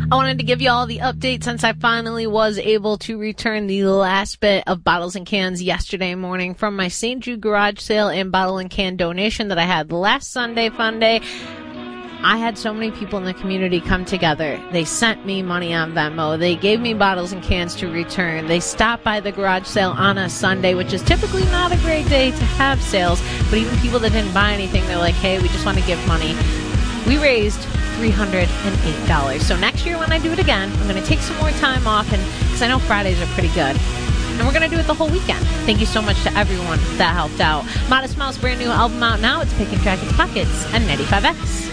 I wanted to give you all the update since I finally was able to return the last bit of bottles and cans yesterday morning from my St. Jude garage sale and bottle and can donation that I had last Sunday fun day. I had so many people in the community come together. They sent me money on Venmo. They gave me bottles and cans to return. They stopped by the garage sale on a Sunday, which is typically not a great day to have sales. But even people that didn't buy anything, they're like, hey, we just want to give money. We raised $308. So next year when I do it again, I'm going to take some more time off, and because I know Fridays are pretty good. And we're going to do it the whole weekend. Thank you so much to everyone that helped out. Modest Mouse, brand new album out now. It's Picking Jackets Pockets and 95X.